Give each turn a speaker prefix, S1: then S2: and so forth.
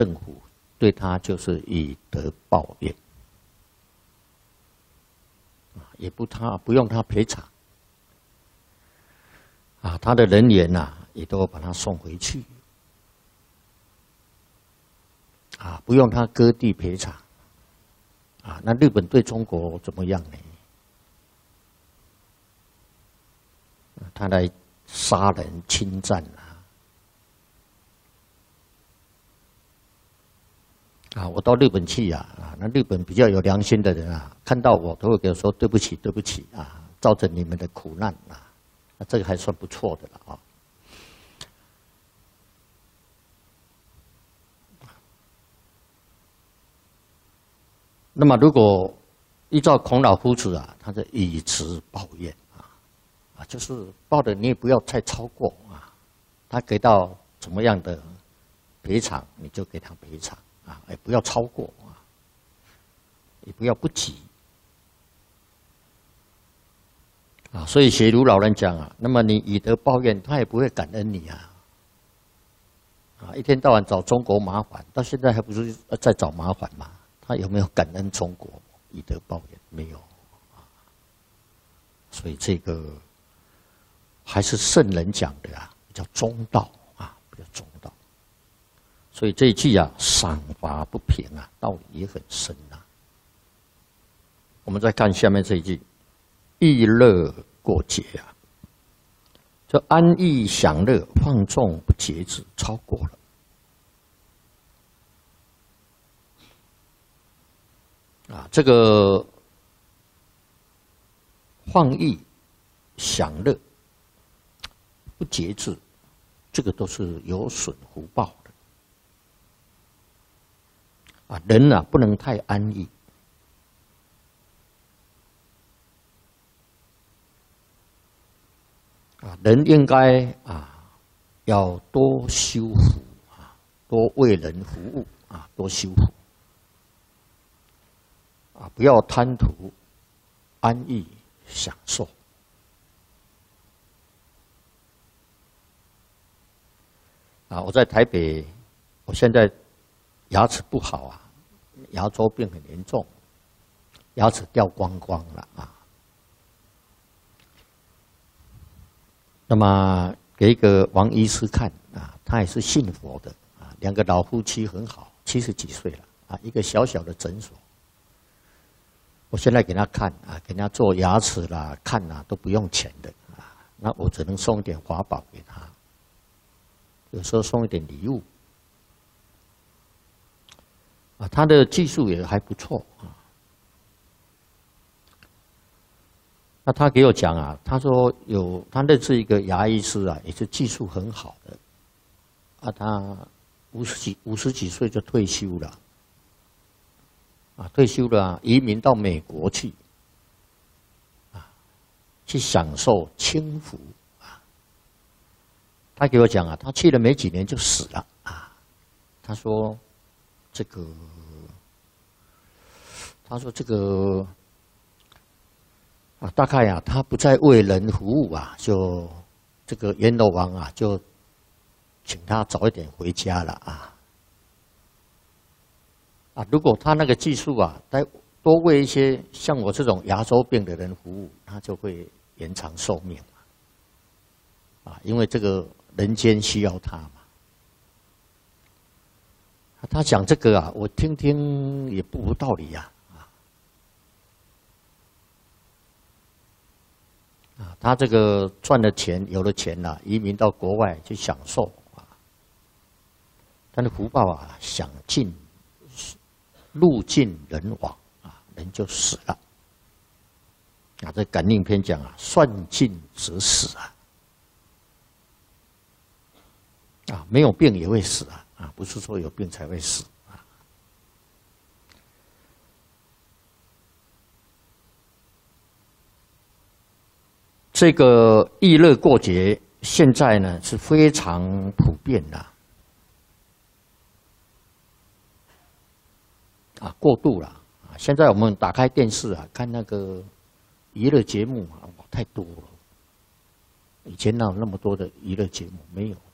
S1: 政府对他就是以德报怨，也不用他赔偿，他的人员也都把他送回去，不用他割地赔偿，那日本对中国怎么样呢？他来杀人侵占我到日本去那日本比较有良心的人看到我都会给我说对不起，对不起造成你们的苦难那这个还算不错的了那么如果依照孔老夫子他是以慈报怨就是报的你也不要太超过他给到怎么样的赔偿你就给他赔偿也不要超过也不要不及所以学儒老人讲那么你以德报怨，他也不会感恩你一天到晚找中国麻烦，到现在还不是在找麻烦吗？他有没有感恩中国？以德报怨没有所以这个还是圣人讲的比较中道比较中道。所以这一句赏罚不平道理也很深我们再看下面这一句，逸乐过节就安逸享乐放纵不节制，超过了这个放逸享乐不节制，这个都是有损福报的人不能太安逸人应该要多修福多为人服务多修福不要贪图安逸享受我在台北，我现在牙齿不好牙周病很严重，牙齿掉光光了那么给一个王医师看他也是信佛的两个老夫妻很好，70几岁了一个小小的诊所。我现在给他看给他做牙齿啦看都不用钱的那我只能送一点法宝给他，有时候送一点礼物他的技术也还不错那他给我讲他说他认识一个牙医师也是技术很好的他50几岁就退休了退休了移民到美国去去享受清福他给我讲他去了没几年就死了他说这个大概他不再为人服务就这个阎罗王就请他早一点回家了如果他那个技术再多为一些像我这种牙周病的人服务，他就会延长寿命因为这个人间需要他嘛。他讲这个我听听也不无道理他这个赚了钱有了钱移民到国外去享受但是福报享尽路尽人亡人就死了这感应篇讲算尽则死没有病也会死不是说有病才会死这个逸乐过节现在呢是非常普遍的过度了现在我们打开电视看那个娱乐节目太多了，以前哪有那么多的娱乐节目？没有。